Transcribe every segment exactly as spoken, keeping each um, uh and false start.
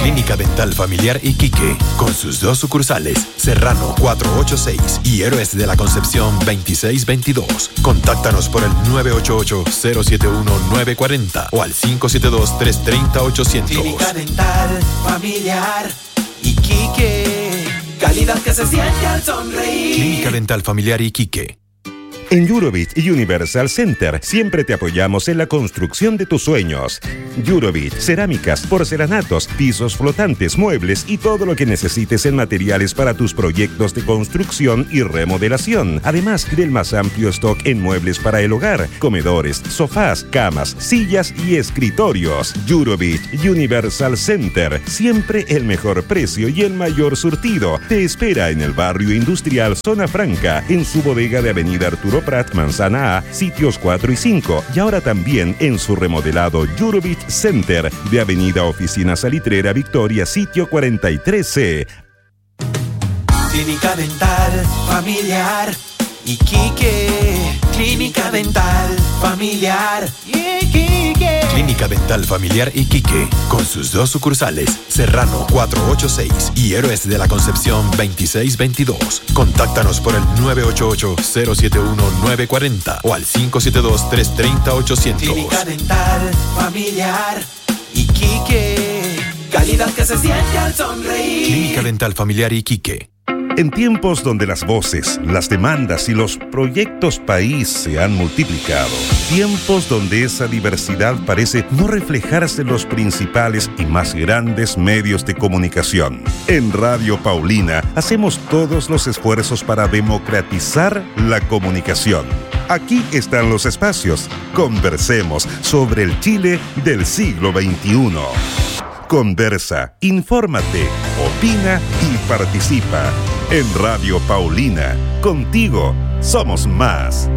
Clínica Dental Familiar Iquique, con sus dos sucursales, Serrano cuatrocientos ochenta y seis y Héroes de la Concepción veintiséis veintidós. Contáctanos por el nueve ocho ocho, cero siete uno, nueve cuatro cero o al cinco siete dos, tres tres cero, ochocientos. Clínica Dental Familiar Iquique, calidad que se siente al sonreír. Clínica Dental Familiar Iquique. En Eurobit Universal Center siempre te apoyamos en la construcción de tus sueños. Eurobit, cerámicas, porcelanatos, pisos flotantes, muebles y todo lo que necesites en materiales para tus proyectos de construcción y remodelación. Además del más amplio stock en muebles para el hogar, comedores, sofás, camas, sillas y escritorios. Eurobit Universal Center, siempre el mejor precio y el mayor surtido. Te espera en el barrio industrial Zona Franca, en su bodega de Avenida Arturo Prat, Manzana A, sitios cuatro y cinco, y ahora también en su remodelado Eurobit Center de Avenida Oficina Salitrera Victoria, sitio cuarenta y tres C. Clínica Dental Familiar Iquique, Clínica Dental Familiar Iquique. Clínica Dental Familiar Iquique, con sus dos sucursales, Serrano cuatrocientos ochenta y seis y Héroes de la Concepción veintiséis veintidós. Contáctanos por el nueve ocho ocho, cero siete uno, nueve cuatro cero o al cinco siete dos, tres tres cero, ochocientos. Clínica Dental Familiar Iquique, calidad que se siente al sonreír. Clínica Dental Familiar Iquique. En tiempos donde las voces, las demandas y los proyectos país se han multiplicado, tiempos donde esa diversidad parece no reflejarse en los principales y más grandes medios de comunicación, en Radio Paulina hacemos todos los esfuerzos para democratizar la comunicación. Aquí están los espacios. Conversemos sobre el Chile del siglo veintiuno. Conversa, infórmate, opina y participa. En Radio Paulina, contigo somos más.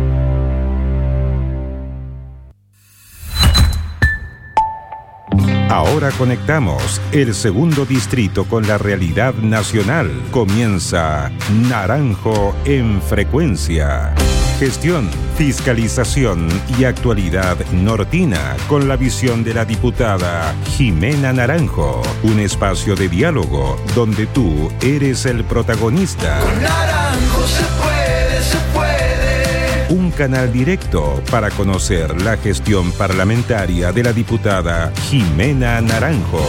Ahora conectamos el segundo distrito con la realidad nacional. Comienza Naranjo en Frecuencia. Gestión, fiscalización y actualidad nortina con la visión de la diputada Jimena Naranjo. Un espacio de diálogo donde tú eres el protagonista. Con Naranjo se puede, se puede. Un canal directo para conocer la gestión parlamentaria de la diputada Jimena Naranjo.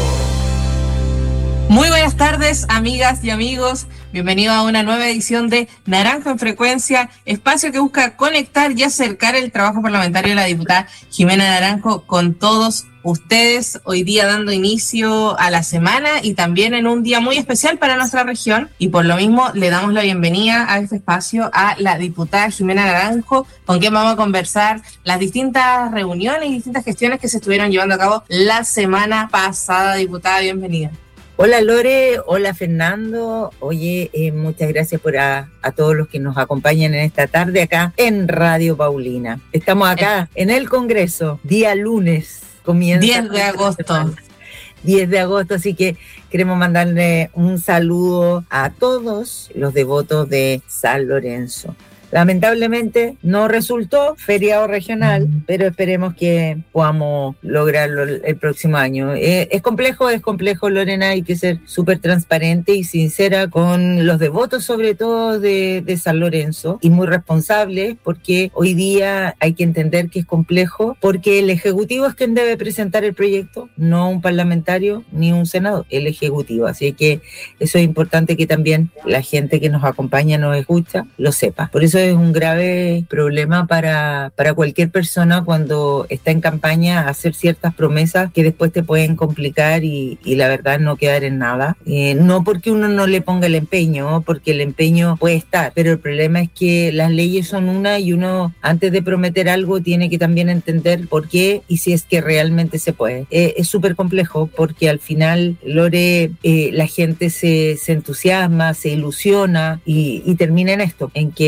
Muy buenas tardes, amigas y amigos. Bienvenido a una nueva edición de Naranjo en Frecuencia, espacio que busca conectar y acercar el trabajo parlamentario de la diputada Jimena Naranjo con todos ustedes. Hoy día dando inicio a la semana y también en un día muy especial para nuestra región. Y por lo mismo le damos la bienvenida a este espacio a la diputada Jimena Naranjo, con quien vamos a conversar las distintas reuniones y distintas gestiones que se estuvieron llevando a cabo la semana pasada. Diputada, bienvenida. Hola Lore, hola Fernando. Oye, eh, muchas gracias por a, a todos los que nos acompañan en esta tarde acá en Radio Paulina. Estamos acá en el Congreso, día lunes, comienza diez de agosto. diez de agosto, así que queremos mandarle un saludo a todos los devotos de San Lorenzo. Lamentablemente no resultó feriado regional, uh-huh. pero esperemos que podamos lograrlo el próximo año. Eh, es complejo, es complejo, Lorena, hay que ser súper transparente y sincera con los devotos, sobre todo de, de San Lorenzo, y muy responsable, porque hoy día hay que entender que es complejo, porque el Ejecutivo es quien debe presentar el proyecto, no un parlamentario ni un senador, el Ejecutivo. Así que eso es importante que también la gente que nos acompaña, nos escucha, lo sepa. Por eso es un grave problema para, para cualquier persona cuando está en campaña hacer ciertas promesas que después te pueden complicar y, y la verdad no quedar en nada. Eh, no porque uno no le ponga el empeño, porque el empeño puede estar, pero el problema es que las leyes son una y uno antes de prometer algo tiene que también entender por qué y si es que realmente se puede. Eh, es súper complejo porque al final, Lore, eh, la gente se, se entusiasma, se ilusiona y, y termina en esto, en que el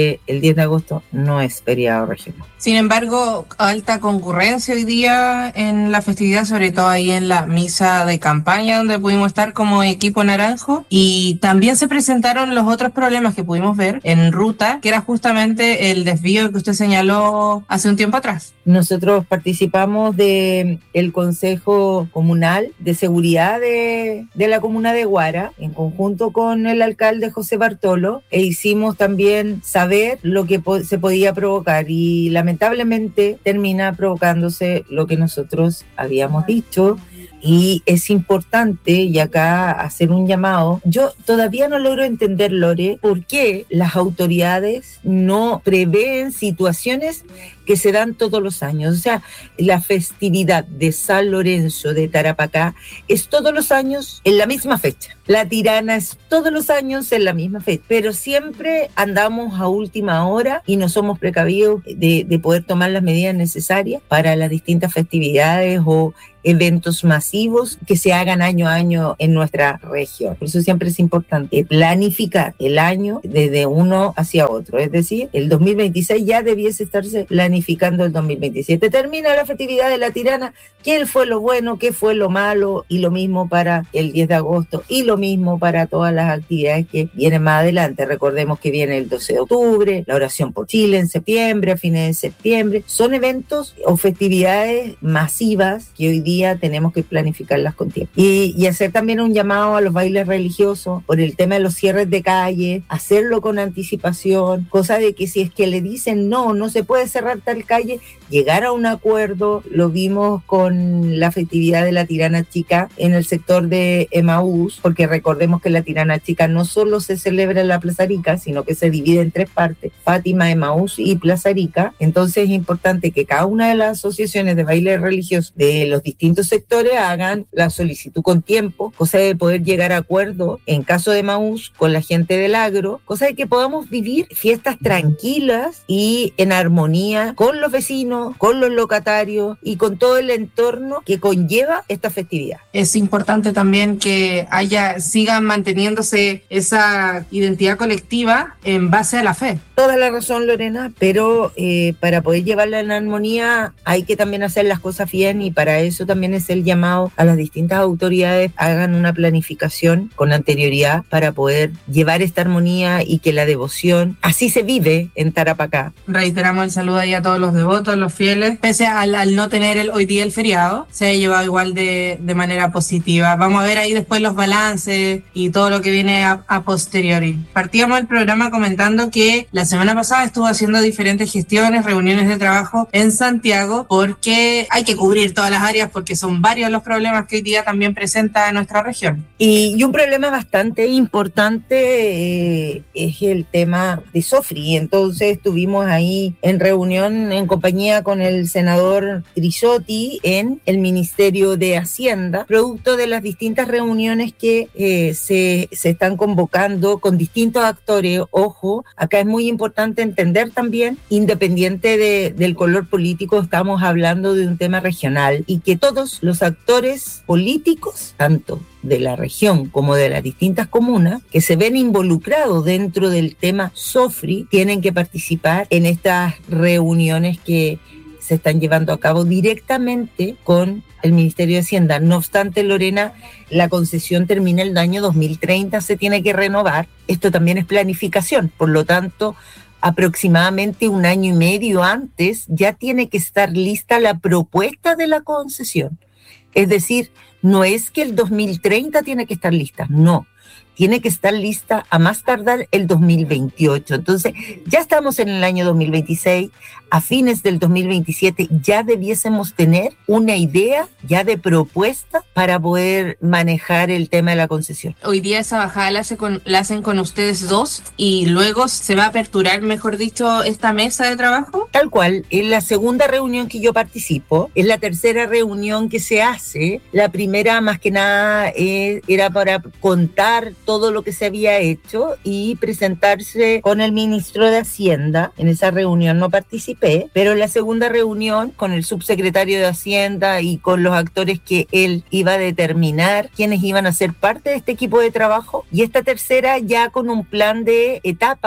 diez de agosto no es feriado regional. Sin embargo, alta concurrencia hoy día en la festividad, sobre todo ahí en la misa de campaña donde pudimos estar como equipo naranjo, y también se presentaron los otros problemas que pudimos ver en ruta, que era justamente el desvío que usted señaló hace un tiempo atrás. Nosotros participamos de el Consejo Comunal de Seguridad de, de la comuna de Huara, en conjunto con el alcalde José Bartolo, e hicimos también saber lo que po- se podía provocar, y lamentablemente termina provocándose lo que nosotros habíamos dicho. Y es importante, y acá hacer un llamado. Yo todavía no logro entender, Lore, por qué las autoridades no prevén situaciones que se dan todos los años. O sea, la festividad de San Lorenzo de Tarapacá es todos los años en la misma fecha. La Tirana es todos los años en la misma fecha. Pero siempre andamos a última hora y no somos precavidos de, de poder tomar las medidas necesarias para las distintas festividades o eventos masivos que se hagan año a año en nuestra región. Por eso siempre es importante planificar el año desde uno hacia otro. Es decir, el dos mil veintiséis ya debiese estarse planificando el dos mil veintisiete. Termina la festividad de la Tirana. ¿Qué fue lo bueno? ¿Qué fue lo malo? Y lo mismo para el diez de agosto y lo mismo para todas las actividades que vienen más adelante. Recordemos que viene el doce de octubre, la oración por Chile en septiembre, a fines de septiembre. Son eventos o festividades masivas que hoy día tenemos que planificarlas con tiempo. Y, y hacer también un llamado a los bailes religiosos por el tema de los cierres de calle, hacerlo con anticipación, cosa de que si es que le dicen no, no se puede cerrar tal calle, llegar a un acuerdo. Lo vimos con la festividad de la Tirana Chica en el sector de Emaús, porque recordemos que la Tirana Chica no solo se celebra en la Plaza Arica, sino que se divide en tres partes: Fátima, Emaús y Plaza Arica. Entonces es importante que cada una de las asociaciones de bailes religiosos de los distintos sectores hagan la solicitud con tiempo, cosa de poder llegar a acuerdo en caso de Emaús con la gente del agro, cosa de que podamos vivir fiestas tranquilas y en armonía con los vecinos, con los locatarios y con todo el entorno que conlleva esta festividad. Es importante también que haya, sigan manteniéndose esa identidad colectiva en base a la fe. Toda la razón, Lorena, pero eh, para poder llevarla en armonía hay que también hacer las cosas bien, y para eso también es el llamado a las distintas autoridades: hagan una planificación con anterioridad para poder llevar esta armonía y que la devoción así se vive en Tarapacá. Reiteramos el saludo ahí a todos los devotos, los fieles. Pese al, al no tener el, hoy día el feriado, se ha llevado igual de, de manera positiva. Vamos a ver ahí después los balances y todo lo que viene a, a posteriori. Partíamos el programa comentando que la semana pasada estuvo haciendo diferentes gestiones, reuniones de trabajo en Santiago, porque hay que cubrir todas las áreas, porque son varios los problemas que hoy día también presenta nuestra región. Y, y un problema bastante importante eh, es el tema de Sofri. Entonces estuvimos ahí en reunión en compañía con el senador Trisotti en el Ministerio de Hacienda, producto de las distintas reuniones que eh, se, se están convocando con distintos actores. Ojo, acá es muy importante entender también, independiente de, del color político, estamos hablando de un tema regional, y que todos los actores políticos, tanto de la región como de las distintas comunas, que se ven involucrados dentro del tema Sofri, tienen que participar en estas reuniones que se están llevando a cabo directamente con el Ministerio de Hacienda. No obstante, Lorena, la concesión termina el año dos mil treinta, se tiene que renovar. Esto también es planificación, por lo tanto, aproximadamente un año y medio antes ya tiene que estar lista la propuesta de la concesión. Es decir, no es que el dos mil treinta tiene que estar lista, no. Tiene que estar lista a más tardar el dos mil veintiocho. Entonces, ya estamos en el año dos mil veintiséis. A fines del dos mil veintisiete ya debiésemos tener una idea ya de propuesta para poder manejar el tema de la concesión. Hoy día esa bajada la, hace con, la hacen con ustedes dos, y luego se va a aperturar, mejor dicho, esta mesa de trabajo. Tal cual, es la segunda reunión que yo participo, es la tercera reunión que se hace. La primera, más que nada, eh, era para contar todo lo que se había hecho y presentarse con el ministro de Hacienda. En esa reunión no participé, pero en la segunda reunión con el subsecretario de Hacienda y con los actores que él iba a determinar quiénes iban a ser parte de este equipo de trabajo, y esta tercera ya con un plan de etapas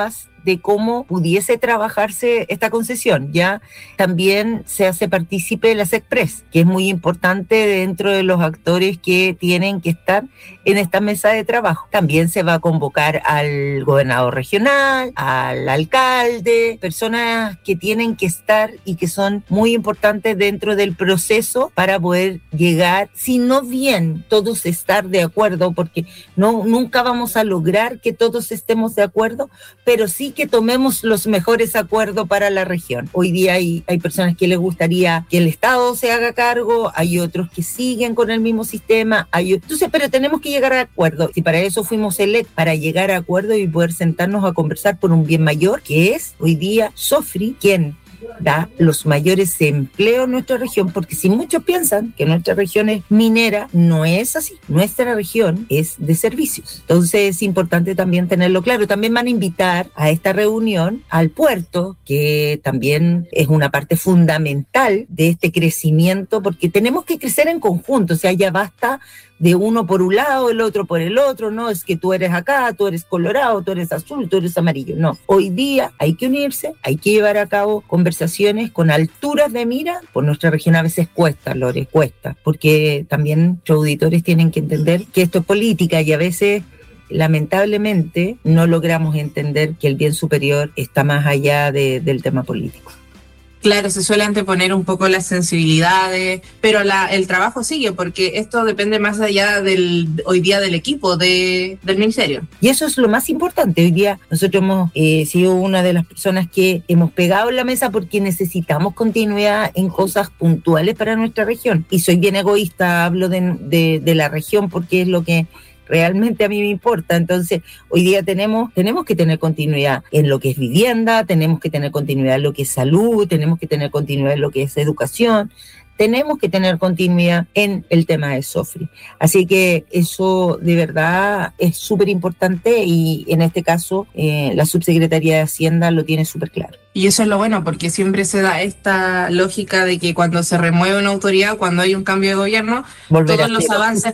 de cómo pudiese trabajarse esta concesión. Ya también se hace partícipe de las Express, que es muy importante dentro de los actores que tienen que estar en esta mesa de trabajo. También se va a convocar al gobernador regional, al alcalde, personas que tienen que estar y que son muy importantes dentro del proceso para poder llegar, si no bien todos estar de acuerdo, porque no, nunca vamos a lograr que todos estemos de acuerdo, pero sí que tomemos los mejores acuerdos para la región. Hoy día hay, hay personas que les gustaría que el Estado se haga cargo, hay otros que siguen con el mismo sistema, hay, entonces, pero tenemos que llegar a acuerdo, y para eso fuimos electos, para llegar a acuerdo y poder sentarnos a conversar por un bien mayor, que es hoy día Sofri, quien da los mayores empleos en nuestra región, porque si muchos piensan que nuestra región es minera, no es así. Nuestra región es de servicios. Entonces es importante también tenerlo claro. También van a invitar a esta reunión al puerto, que también es una parte fundamental de este crecimiento, porque tenemos que crecer en conjunto, o sea, ya basta de uno por un lado, el otro por el otro, no es que tú eres acá, tú eres colorado, tú eres azul, tú eres amarillo, no. Hoy día hay que unirse, hay que llevar a cabo conversaciones con alturas de mira. Por nuestra región a veces cuesta, Lore, cuesta, porque también nuestros auditores tienen que entender que esto es política y a veces lamentablemente no logramos entender que el bien superior está más allá de, del tema político. Claro, se suele anteponer un poco las sensibilidades, pero la, el trabajo sigue, porque esto depende más allá del hoy día del equipo de, del ministerio. Y eso es lo más importante. Hoy día nosotros hemos eh, sido una de las personas que hemos pegado en la mesa porque necesitamos continuidad en cosas puntuales para nuestra región. Y soy bien egoísta, hablo de, de, de la región porque es lo que realmente a mí me importa. Entonces, hoy día tenemos, tenemos que tener continuidad en lo que es vivienda, tenemos que tener continuidad en lo que es salud, tenemos que tener continuidad en lo que es educación, tenemos que tener continuidad en el tema de Sofri. Así que eso de verdad es súper importante y en este caso eh, la Subsecretaría de Hacienda lo tiene súper claro. Y eso es lo bueno, porque siempre se da esta lógica de que cuando se remueve una autoridad, cuando hay un cambio de gobierno, volver todos los avances,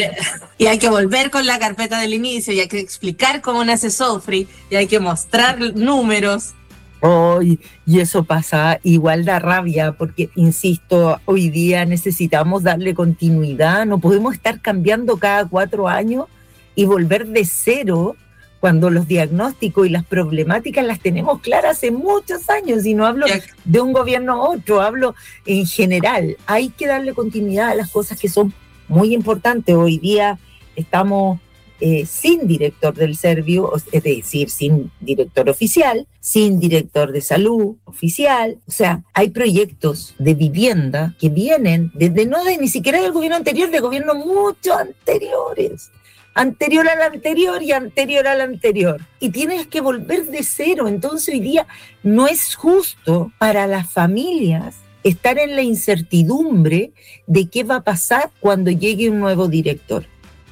y hay que volver con la carpeta del inicio, y hay que explicar cómo nace Sofri, y hay que mostrar números. Oh, y, y eso pasa, igual da rabia, porque, insisto, hoy día necesitamos darle continuidad, no podemos estar cambiando cada cuatro años y volver de cero cuando los diagnósticos y las problemáticas las tenemos claras hace muchos años, y no hablo de un gobierno a otro, hablo en general. Hay que darle continuidad a las cosas que son muy importantes. Hoy día estamos Eh, sin director del Servio, es decir, sin director oficial, sin director de salud oficial. O sea, hay proyectos de vivienda que vienen desde no de ni siquiera del gobierno anterior, de gobiernos mucho anteriores, anterior al anterior y anterior al anterior. Y tienes que volver de cero. Entonces hoy día no es justo para las familias estar en la incertidumbre de qué va a pasar cuando llegue un nuevo director.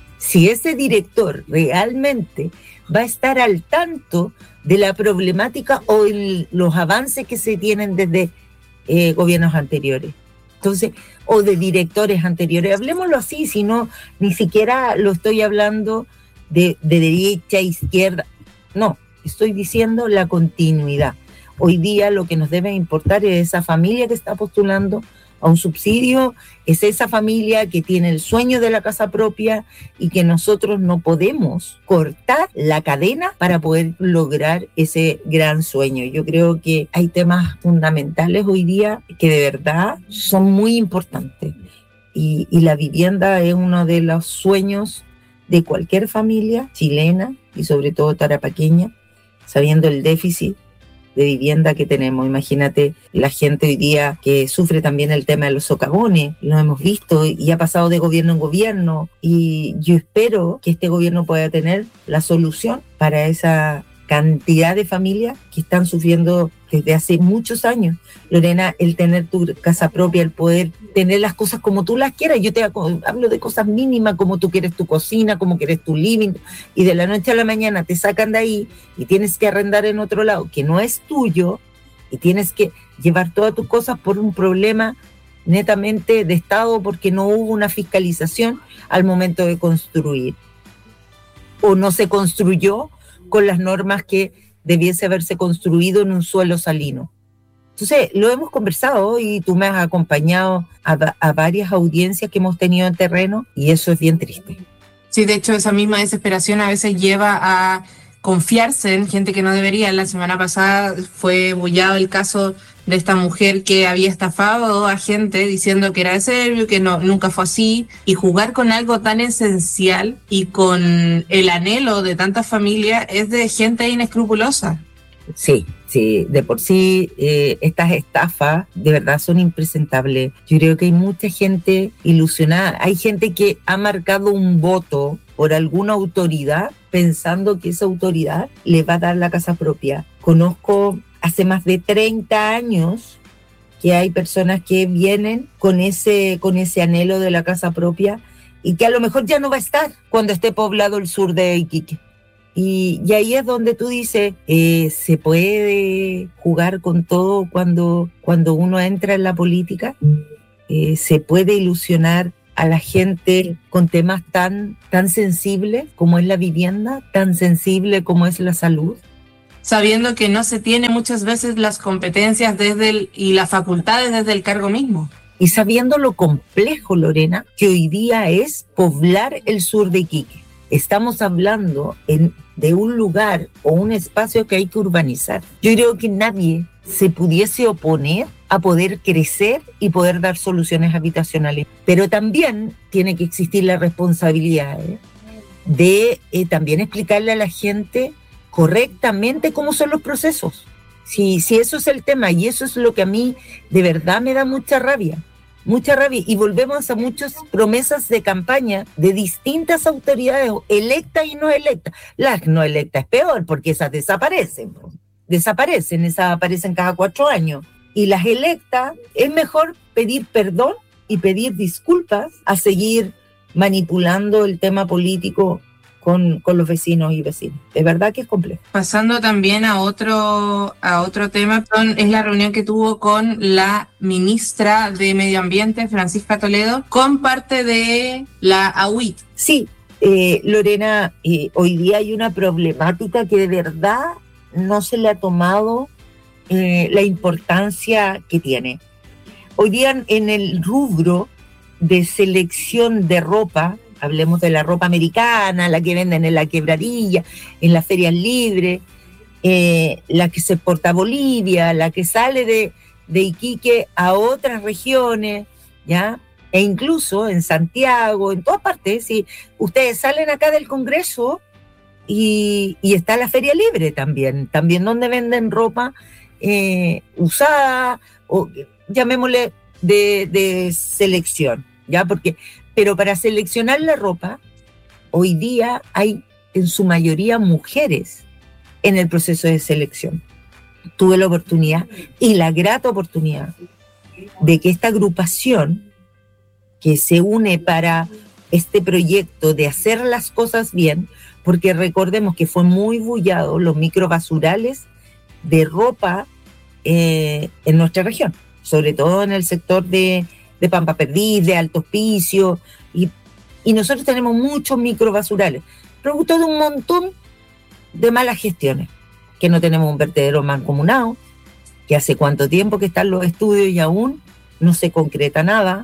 Si ese director realmente va a estar al tanto de la problemática o el, los avances que se tienen desde eh, gobiernos anteriores. Entonces, o de directores anteriores, hablemoslo así, si no, ni siquiera lo estoy hablando de, de derecha, izquierda, no, estoy diciendo la continuidad. Hoy día lo que nos debe importar es esa familia que está postulando a un subsidio, es esa familia que tiene el sueño de la casa propia y que nosotros no podemos cortar la cadena para poder lograr ese gran sueño. Yo creo que hay temas fundamentales hoy día que de verdad son muy importantes y, y la vivienda es uno de los sueños de cualquier familia chilena y sobre todo tarapaqueña, sabiendo el déficit de vivienda que tenemos. Imagínate la gente hoy día que sufre también el tema de los socavones, lo hemos visto y ha pasado de gobierno en gobierno, y yo espero que este gobierno pueda tener la solución para esa cantidad de familias que están sufriendo desde hace muchos años. Lorena, el tener tu casa propia, el poder tener las cosas como tú las quieras. Yo te hablo de cosas mínimas, como tú quieres tu cocina, como quieres tu living, y de la noche a la mañana te sacan de ahí y tienes que arrendar en otro lado que no es tuyo y tienes que llevar todas tus cosas por un problema netamente de Estado porque no hubo una fiscalización al momento de construir o no se construyó con las normas que debiese haberse construido en un suelo salino. Entonces, lo hemos conversado y tú me has acompañado a, a varias audiencias que hemos tenido en terreno y eso es bien triste. Sí, de hecho, esa misma desesperación a veces lleva a confiarse en gente que no debería. La semana pasada fue bullado el caso de esta mujer que había estafado a gente diciendo que era de Servio, que no, nunca fue así, y jugar con algo tan esencial y con el anhelo de tantas familias es de gente inescrupulosa. Sí, sí, de por sí eh, estas estafas de verdad son impresentables. Yo creo que hay mucha gente ilusionada, hay gente que ha marcado un voto por alguna autoridad pensando que esa autoridad le va a dar la casa propia. Conozco hace más de treinta años que hay personas que vienen con ese, con ese anhelo de la casa propia y que a lo mejor ya no va a estar cuando esté poblado el sur de Iquique. Y, y ahí es donde tú dices, eh, ¿se puede jugar con todo cuando, cuando uno entra en la política? Eh, ¿Se puede ilusionar a la gente con temas tan, tan sensibles como es la vivienda, tan sensible como es la salud? Sabiendo que no se tiene muchas veces las competencias desde el, y las facultades desde el cargo mismo. Y sabiendo lo complejo, Lorena, que hoy día es poblar el sur de Iquique. Estamos hablando en, de un lugar o un espacio que hay que urbanizar. Yo creo que nadie se pudiese oponer a poder crecer y poder dar soluciones habitacionales. Pero también tiene que existir la responsabilidad ¿eh? de eh, también explicarle a la gente correctamente cómo son los procesos. Si, si eso es el tema, y eso es lo que a mí de verdad me da mucha rabia. Mucha rabia, y volvemos a muchas promesas de campaña de distintas autoridades, electas y no electas. Las no electas es peor, porque esas desaparecen, desaparecen, esas aparecen cada cuatro años. Y las electas, es mejor pedir perdón y pedir disculpas a seguir manipulando el tema político con, con los vecinos y vecinas. De verdad que es complejo. Pasando también a otro, a otro tema, es la reunión que tuvo con la ministra de Medio Ambiente, Francisca Toledo, con parte de la A U I T. Sí, eh, Lorena, eh, hoy día hay una problemática que de verdad no se le ha tomado eh, la importancia que tiene. Hoy día en el rubro de selección de ropa, hablemos de la ropa americana, la que venden en la quebradilla, en las ferias libres, eh, la que se exporta a Bolivia, la que sale de, de Iquique a otras regiones, ¿ya? E incluso en Santiago, en todas partes. Si ustedes salen acá del Congreso y, y está la feria libre también, también donde venden ropa eh, usada, o llamémosle de, de selección, ¿ya? Porque pero para seleccionar la ropa, hoy día hay en su mayoría mujeres en el proceso de selección. Tuve la oportunidad y la grata oportunidad de que esta agrupación que se une para este proyecto de hacer las cosas bien, porque recordemos que fue muy bullado los microbasurales de ropa eh, en nuestra región, sobre todo en el sector de de Pampa Perdiz, de Alto Hospicio, y, y nosotros tenemos muchos microbasurales, producto de un montón de malas gestiones, que no tenemos un vertedero mancomunado, que hace cuánto tiempo que están los estudios y aún no se concreta nada,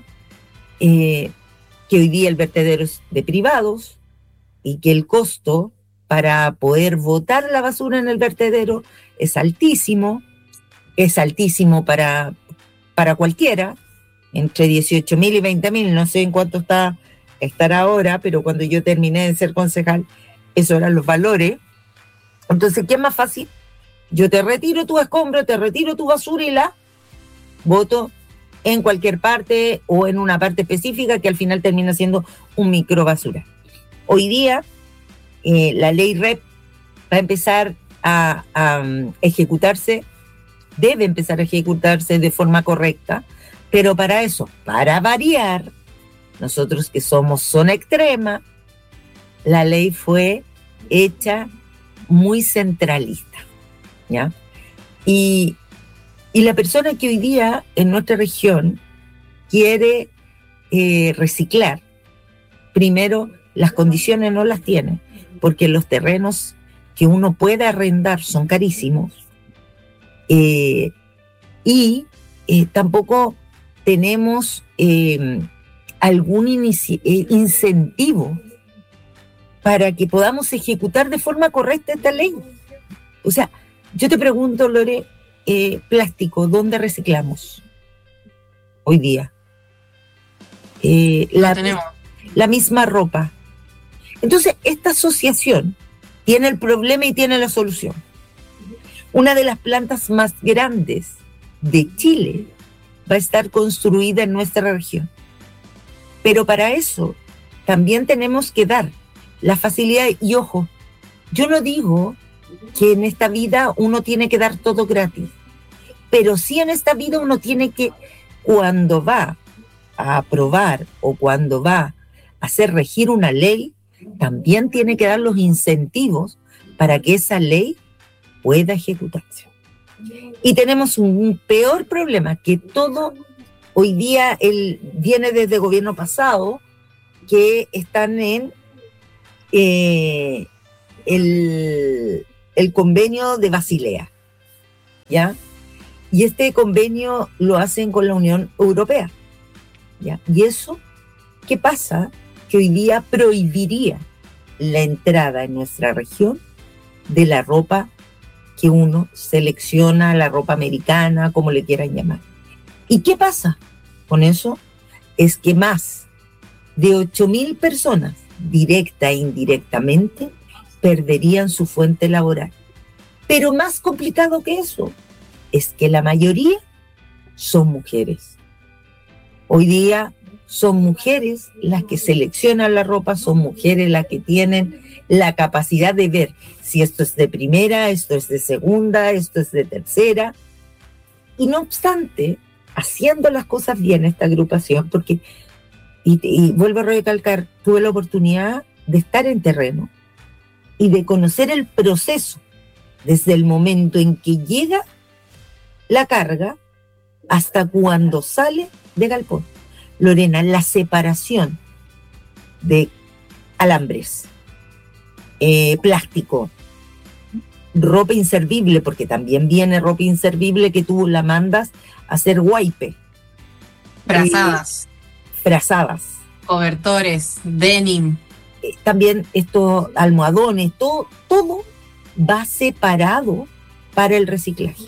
eh, que hoy día el vertedero es de privados y que el costo para poder botar la basura en el vertedero es altísimo, es altísimo para, para cualquiera, entre dieciocho mil y veinte mil, no sé en cuánto está estará ahora, pero cuando yo terminé de ser concejal, esos eran los valores. Entonces, ¿qué es más fácil? Yo te retiro tu escombro, te retiro tu basura y la boto en cualquier parte o en una parte específica que al final termina siendo un microbasura. Hoy día, eh, la ley R E P va a empezar a, a um, ejecutarse, debe empezar a ejecutarse de forma correcta. Pero para eso, para variar, nosotros que somos zona extrema, la ley fue hecha muy centralista, ¿ya? Y, y la persona que hoy día en nuestra región quiere eh, reciclar, primero las condiciones no las tiene, porque los terrenos que uno puede arrendar son carísimos, eh, y eh, tampoco tenemos eh, algún inici- eh, incentivo para que podamos ejecutar de forma correcta esta ley. O sea, yo te pregunto, Lore, eh, plástico, ¿dónde reciclamos hoy día? Eh, la, tenemos. la misma ropa. Entonces, esta asociación tiene el problema y tiene la solución. Una de las plantas más grandes de Chile va a estar construida en nuestra región. Pero para eso también tenemos que dar la facilidad. Y ojo, yo no digo que en esta vida uno tiene que dar todo gratis, pero sí en esta vida uno tiene que, cuando va a aprobar o cuando va a hacer regir una ley, también tiene que dar los incentivos para que esa ley pueda ejecutarse. Y tenemos un peor problema, que todo hoy día el, viene desde el gobierno pasado, que están en eh, el, el convenio de Basilea, ¿ya? Y este convenio lo hacen con la Unión Europea, ¿ya? Y eso, ¿qué pasa? Que hoy día prohibiría la entrada en nuestra región de la ropa que uno selecciona, la ropa americana, como le quieran llamar. ¿Y qué pasa con eso? Es que más de ocho mil personas, directa e indirectamente, perderían su fuente laboral. Pero más complicado que eso es que la mayoría son mujeres. Hoy día son mujeres las que seleccionan la ropa, son mujeres las que tienen la capacidad de ver si esto es de primera, esto es de segunda, esto es de tercera. Y no obstante, haciendo las cosas bien esta agrupación, porque, y, y vuelvo a recalcar, tuve la oportunidad de estar en terreno y de conocer el proceso desde el momento en que llega la carga hasta cuando sale de galpón. Lorena, la separación de alambres, eh, plástico, ropa inservible, porque también viene ropa inservible que tú la mandas a hacer guaype. Frazadas. Eh, frazadas. Cobertores, denim. Eh, también estos almohadones, todo, todo va separado para el reciclaje.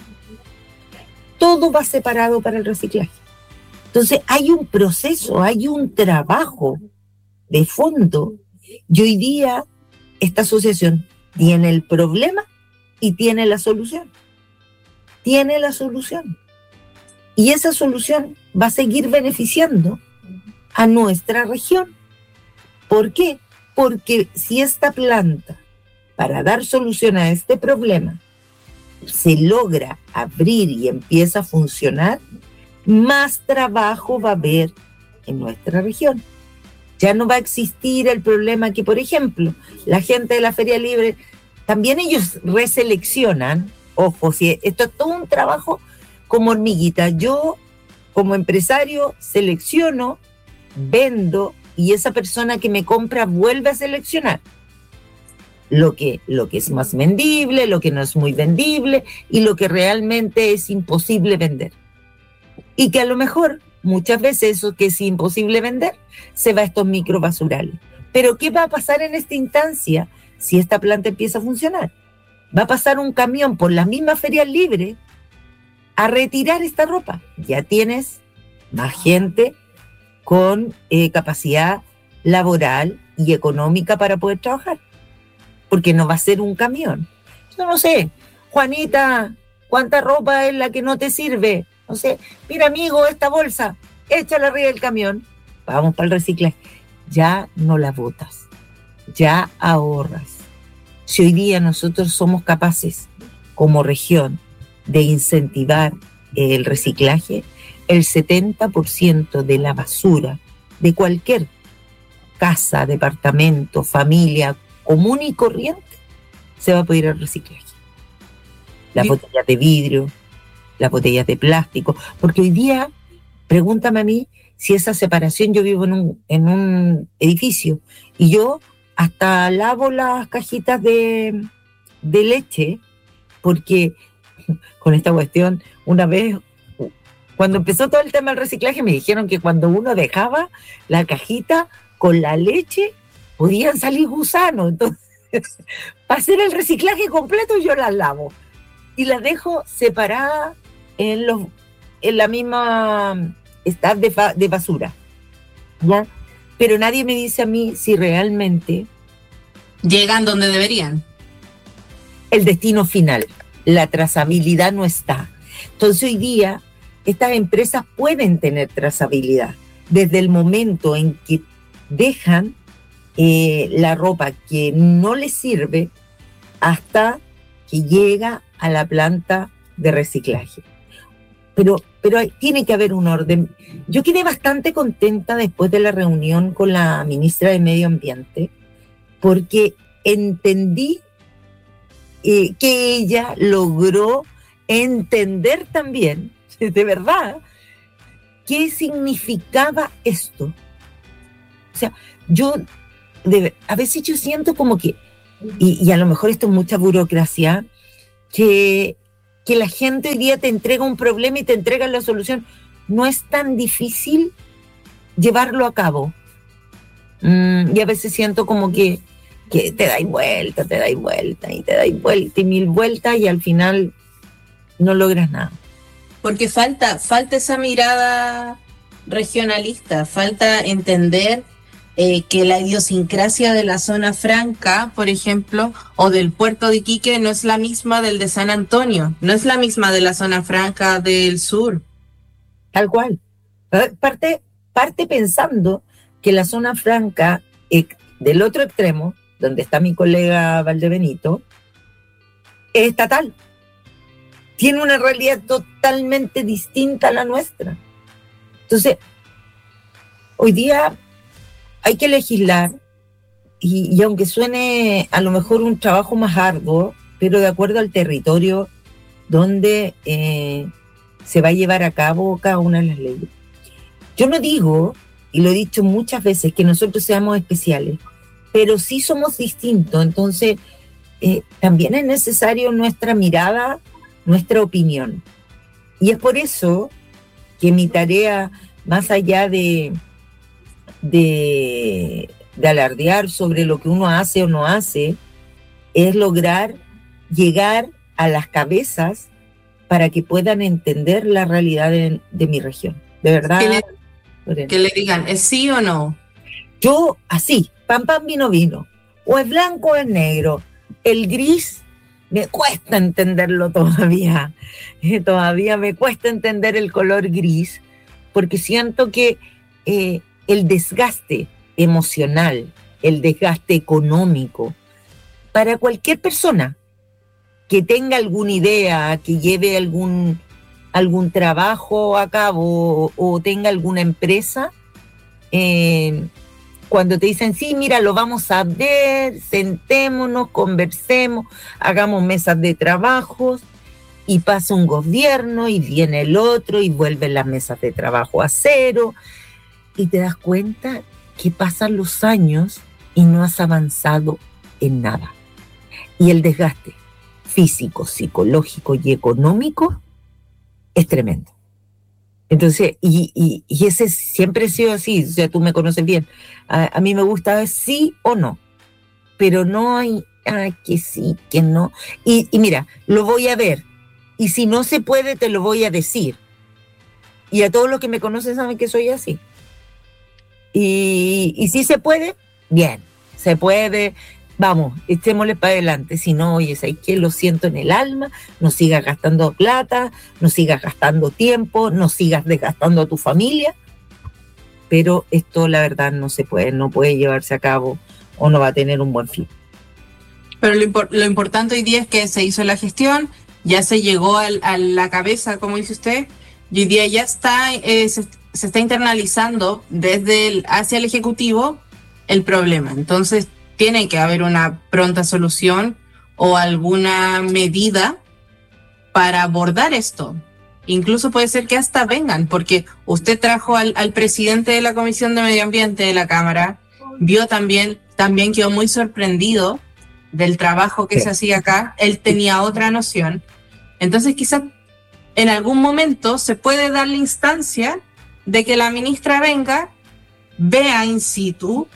Todo va separado para el reciclaje. Entonces hay un proceso, hay un trabajo de fondo. Y hoy día esta asociación tiene el problema y tiene la solución. Tiene la solución. Y esa solución va a seguir beneficiando a nuestra región. ¿Por qué? Porque si esta planta, para dar solución a este problema, se logra abrir y empieza a funcionar, más trabajo va a haber en nuestra región. Ya no va a existir el problema que, por ejemplo, la gente de la Feria Libre, también ellos reseleccionan, ojo, si esto es todo un trabajo como hormiguita. Yo, como empresario, selecciono, vendo, y esa persona que me compra vuelve a seleccionar lo que, lo que es más vendible, lo que no es muy vendible, y lo que realmente es imposible vender. Y que a lo mejor, muchas veces eso que es imposible vender, se va a estos microbasurales. Pero ¿qué va a pasar en esta instancia si esta planta empieza a funcionar? Va a pasar un camión por las mismas ferias libres a retirar esta ropa. Ya tienes más gente con eh, capacidad laboral y económica para poder trabajar. Porque no va a ser un camión. Yo no sé, Juanita, ¿cuánta ropa es la que no te sirve? No sé, mira amigo, esta bolsa, échala arriba del camión, vamos para el reciclaje. Ya no la botas, ya ahorras. Si hoy día nosotros somos capaces, como región, de incentivar el reciclaje, el setenta por ciento de la basura de cualquier casa, departamento, familia común y corriente se va a poder ir al reciclaje. Las sí. botellas de vidrio, las botellas de plástico, porque hoy día, pregúntame a mí si esa separación, yo vivo en un, en un edificio y yo hasta lavo las cajitas de, de leche, porque con esta cuestión, una vez, cuando empezó todo el tema del reciclaje, me dijeron que cuando uno dejaba la cajita con la leche, podían salir gusanos. Entonces, para hacer el reciclaje completo, yo las lavo y las dejo separadas en, los, en la misma estado de, fa, de basura, ¿ya? Pero nadie me dice a mí si realmente llegan donde deberían. El destino final, la trazabilidad no está. Entonces hoy día estas empresas pueden tener trazabilidad desde el momento en que dejan eh, la ropa que no les sirve hasta que llega a la planta de reciclaje. Pero, pero hay, tiene que haber un orden. Yo quedé bastante contenta después de la reunión con la ministra de Medio Ambiente, porque entendí eh, que ella logró entender también, de verdad, qué significaba esto. O sea, yo, de, a veces yo siento como que, y, y a lo mejor esto es mucha burocracia, que, que la gente hoy día te entrega un problema y te entrega la solución. No es tan difícil llevarlo a cabo. Mm, y a veces siento como que, que te dais vuelta, te dais vuelta, y te dais vuelta y mil vueltas, y al final no logras nada. Porque falta, falta esa mirada regionalista, falta entender eh, que la idiosincrasia de la zona franca, por ejemplo, o del puerto de Iquique no es la misma del de San Antonio, no es la misma de la zona franca del sur. Tal cual. Parte, parte pensando que la zona franca eh, del otro extremo, donde está mi colega Valdebenito, es estatal. Tiene una realidad totalmente distinta a la nuestra. Entonces, hoy día hay que legislar, y, y aunque suene a lo mejor un trabajo más arduo, pero de acuerdo al territorio donde eh, se va a llevar a cabo cada una de las leyes. Yo no digo, y lo he dicho muchas veces, que nosotros seamos especiales, pero sí somos distintos. Entonces, eh, también es necesario nuestra mirada, nuestra opinión. Y es por eso que mi tarea, más allá de, de, de alardear sobre lo que uno hace o no hace, es lograr llegar a las cabezas para que puedan entender la realidad de, de mi región. De verdad. Que le, que le digan, ¿es sí o no? Yo, así, pam, pam, vino, vino. O es blanco o es negro. El gris me cuesta entenderlo todavía. Eh, todavía me cuesta entender el color gris, porque siento que eh, el desgaste emocional, el desgaste económico, para cualquier persona que tenga alguna idea, que lleve algún, algún trabajo a cabo o, o tenga alguna empresa, eh, cuando te dicen, sí, mira, lo vamos a ver, sentémonos, conversemos, hagamos mesas de trabajos, y pasa un gobierno y viene el otro y vuelven las mesas de trabajo a cero, y te das cuenta que pasan los años y no has avanzado en nada. Y el desgaste físico, psicológico y económico es tremendo. Entonces, y, y, y ese siempre ha sido así, o sea, tú me conoces bien. A, a mí me gusta sí o no, pero no hay, ah, que sí, que no. Y, y mira, lo voy a ver, y si no se puede, te lo voy a decir. Y a todos los que me conocen saben que soy así. Y, y si se puede, bien, se puede. Vamos, echémosle para adelante. Si no, oye, ¿sabes qué? Lo siento en el alma, no sigas gastando plata, no sigas gastando tiempo, no sigas desgastando a tu familia, pero esto la verdad no se puede, no puede llevarse a cabo o no va a tener un buen fin. Pero lo, impor- lo importante hoy día es que se hizo la gestión, ya se llegó al, a la cabeza, como dice usted, y hoy día ya está, eh, se, se está internalizando desde el, hacia el Ejecutivo el problema. Entonces, tiene que haber una pronta solución o alguna medida para abordar esto. Incluso puede ser que hasta vengan, porque usted trajo al, al presidente de la Comisión de Medio Ambiente de la Cámara, vio también, también quedó muy sorprendido del trabajo que Sí. se hacía acá, él tenía otra noción. Entonces quizás en algún momento se puede dar la instancia de que la ministra venga, vea in situ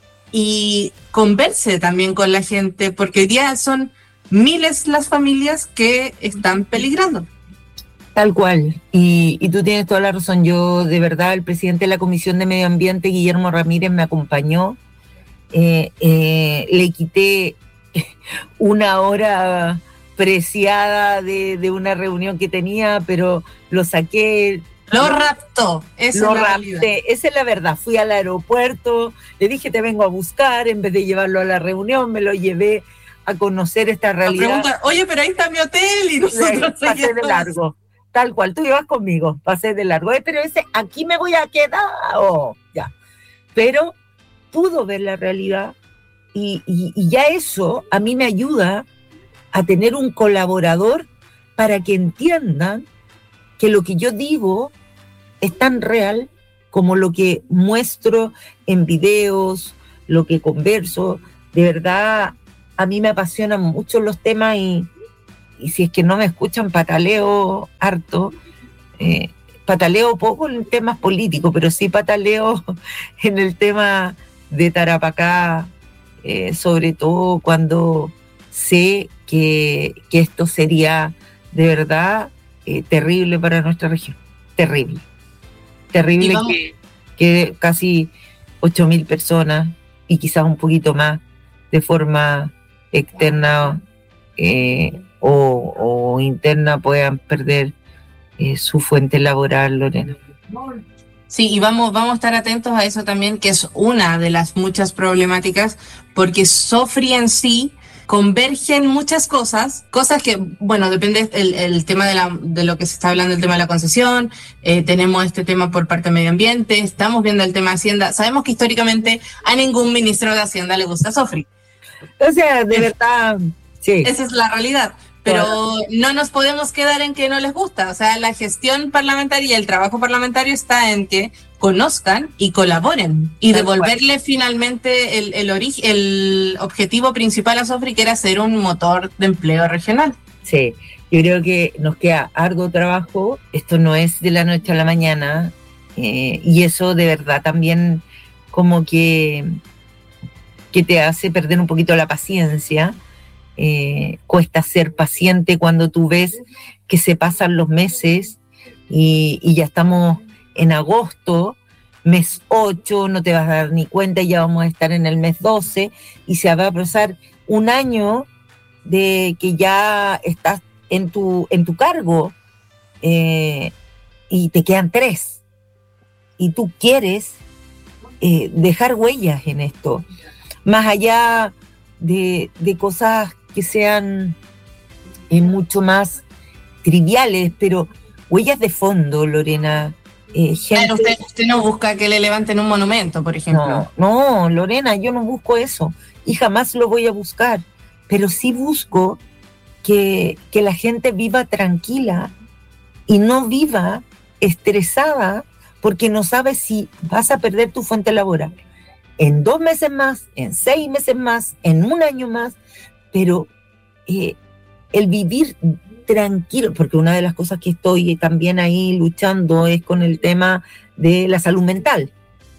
y converse también con la gente, porque hoy día son miles las familias que están peligrando. Tal cual, y, y tú tienes toda la razón. Yo, de verdad, el presidente de la Comisión de Medio Ambiente, Guillermo Ramírez, me acompañó. Eh, eh, le quité una hora preciada de, de una reunión que tenía, pero lo saqué. Lo ¿no? raptó, esa Lo es la realidad. rapté, esa es la verdad. Fui al aeropuerto, le dije te vengo a buscar, en vez de llevarlo a la reunión, me lo llevé a conocer esta Nos realidad. preguntan, oye, pero ahí está mi hotel y nosotros Pasé de seguimos. largo, tal cual, tú ibas conmigo, pasé de largo, eh, pero ese, aquí me voy a quedar, oh, ya. Pero pudo ver la realidad y, y, y ya eso a mí me ayuda a tener un colaborador para que entiendan que lo que yo digo es tan real como lo que muestro en videos, lo que converso. De verdad, a mí me apasionan mucho los temas y, y si es que no me escuchan, pataleo harto. Eh, pataleo poco en temas políticos, pero sí pataleo en el tema de Tarapacá, eh, sobre todo cuando sé que, que esto sería de verdad eh, terrible para nuestra región. Terrible. Terrible que, que casi ocho mil personas y quizás un poquito más de forma externa eh, o, o interna puedan perder eh, su fuente laboral, Lorena. Sí, y vamos, vamos a estar atentos a eso también, que es una de las muchas problemáticas, porque Sofri en sí convergen muchas cosas, cosas que, bueno, depende el, el tema de, la, de lo que se está hablando, el tema de la concesión, eh, tenemos este tema por parte de medio ambiente, estamos viendo el tema de Hacienda, sabemos que históricamente a ningún ministro de Hacienda le gusta Sofri. O sea, de verdad, sí. Esa es la realidad. Pero no nos podemos quedar en que no les gusta. O sea, la gestión parlamentaria y el trabajo parlamentario está en que conozcan y colaboren y Tal devolverle cual. finalmente el, el, ori- el objetivo principal a Sofri, que era ser un motor de empleo regional. Sí, yo creo que nos queda arduo trabajo. Esto no es de la noche a la mañana eh, y eso de verdad también como que, que te hace perder un poquito la paciencia. Eh, cuesta ser paciente cuando tú ves que se pasan los meses y, y ya estamos en agosto, mes ocho, no te vas a dar ni cuenta, ya vamos a estar en el mes doce y se va a pasar un año de que ya estás en tu, en tu cargo eh, y te quedan tres y tú quieres eh, dejar huellas en esto, más allá de, de cosas que sean eh, mucho más triviales, pero huellas de fondo, Lorena. Eh, gente... Claro, usted, usted no busca que le levanten un monumento, por ejemplo. No, no, Lorena, yo no busco eso y jamás lo voy a buscar, pero sí busco que, que la gente viva tranquila y no viva estresada porque no sabes si vas a perder tu fuente laboral en dos meses más, en seis meses más, en un año más, pero eh, el vivir tranquilo, porque una de las cosas que estoy también ahí luchando es con el tema de la salud mental.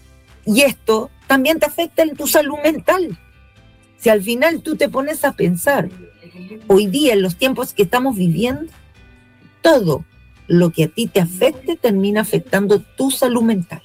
Y esto también te afecta en tu salud mental. Si al final tú te pones a pensar, hoy día en los tiempos que estamos viviendo, todo lo que a ti te afecte termina afectando tu salud mental.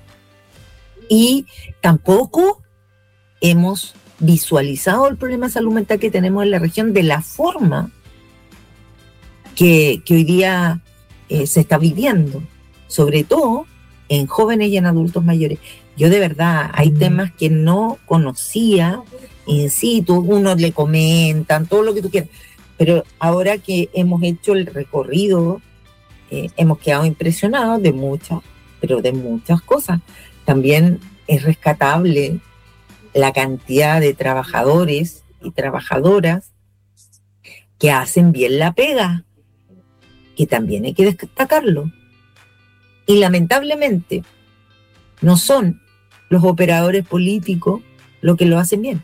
Y tampoco hemos visualizado el problema de salud mental que tenemos en la región de la forma que, que hoy día eh, se está viviendo, sobre todo en jóvenes y en adultos mayores. Yo de verdad, hay temas que no conocía in situ, unos le comentan, todo lo que tú quieras, pero ahora que hemos hecho el recorrido, eh, hemos quedado impresionados de muchas, pero de muchas cosas. También es rescatable la cantidad de trabajadores y trabajadoras que hacen bien la pega, que también hay que destacarlo. Y lamentablemente no son los operadores políticos los que lo hacen bien,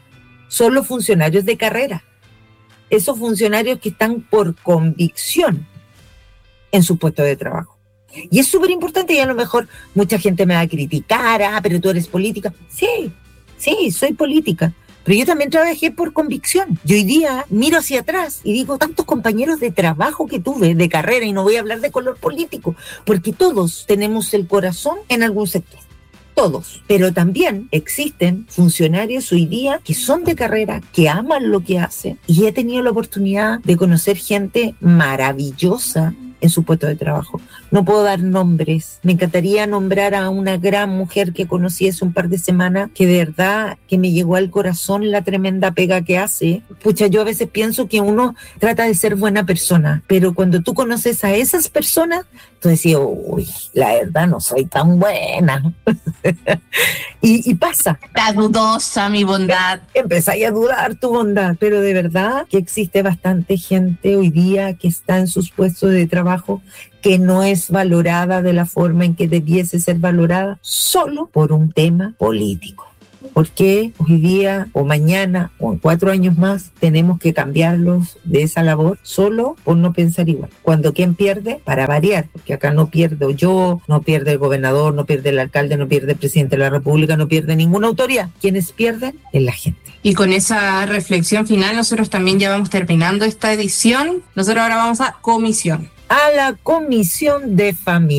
son los funcionarios de carrera. Esos funcionarios que están por convicción en su puesto de trabajo. Y es súper importante, y a lo mejor mucha gente me va a criticar, ah, pero tú eres política. Sí, sí, soy política. Pero yo también trabajé por convicción. Y hoy día miro hacia atrás y digo, tantos compañeros de trabajo que tuve, de carrera, y no voy a hablar de color político, porque todos tenemos el corazón en algún sector. Todos. Pero también existen funcionarios hoy día que son de carrera, que aman lo que hacen, y he tenido la oportunidad de conocer gente maravillosa en su puesto de trabajo. No puedo dar nombres. Me encantaría nombrar a una gran mujer que conocí hace un par de semanas, que de verdad que me llegó al corazón la tremenda pega que hace. Pucha, yo a veces pienso que uno trata de ser buena persona, pero cuando tú conoces a esas personas, tú decís, uy, la verdad no soy tan buena. y, y pasa. Está dudosa mi bondad. Empezáis a dudar tu bondad, pero de verdad que existe bastante gente hoy día que está en sus puestos de trabajo que no es valorada de la forma en que debiese ser valorada solo por un tema político. Porque hoy día o mañana o en cuatro años más tenemos que cambiarlos de esa labor solo por no pensar igual. Cuando ¿quién pierde? Para variar, porque acá no pierdo yo, no pierde el gobernador, no pierde el alcalde, no pierde el presidente de la República, no pierde ninguna autoridad. ¿Quiénes pierden? Es la gente. Y con esa reflexión final nosotros también ya vamos terminando esta edición. Nosotros ahora vamos a comisión. A la Comisión de Familia.